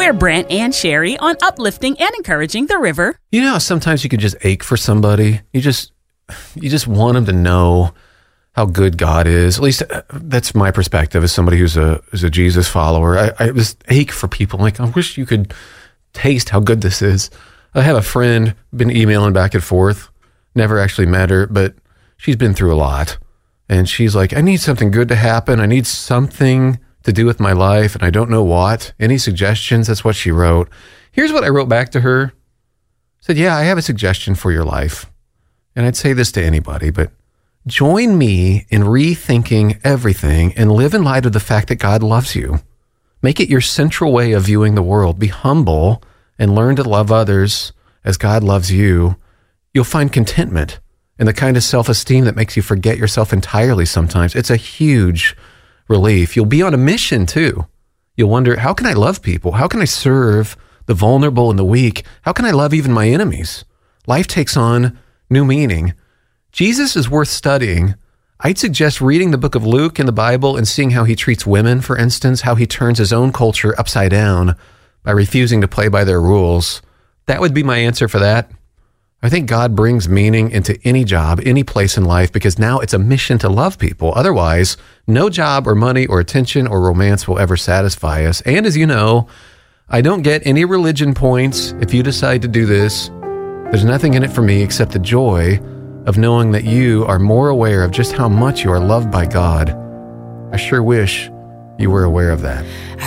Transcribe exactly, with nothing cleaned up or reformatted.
We're Brent and Sherry on uplifting and encouraging the river. You know how sometimes you could just ache for somebody? You just you just want them to know how good God is. At least uh, that's my perspective as somebody who's a who's a Jesus follower. I, I just ache for people. I'm like, I wish you could taste how good this is. I have a friend, been emailing back and forth, never actually met her, but she's been through a lot. And she's like, I need something good to happen. I need something to do with my life, and I don't know what. Any suggestions? That's what she wrote. Here's what I wrote back to her. I said, yeah, I have a suggestion for your life. And I'd say this to anybody, but join me in rethinking everything and live in light of the fact that God loves you. Make it your central way of viewing the world. Be humble and learn to love others as God loves you. You'll find contentment and the kind of self-esteem that makes you forget yourself entirely sometimes. It's a huge relief. You'll be on a mission too. You'll wonder, how can I love people? How can I serve the vulnerable and the weak? How can I love even my enemies? Life takes on new meaning. Jesus is worth studying. I'd suggest reading the book of Luke in the Bible and seeing how he treats women, for instance, how he turns his own culture upside down by refusing to play by their rules. That would be my answer for that. I think God brings meaning into any job, any place in life, because now it's a mission to love people. Otherwise, no job or money or attention or romance will ever satisfy us. And as you know, I don't get any religion points if you decide to do this. There's nothing in it for me except the joy of knowing that you are more aware of just how much you are loved by God. I sure wish you were aware of that.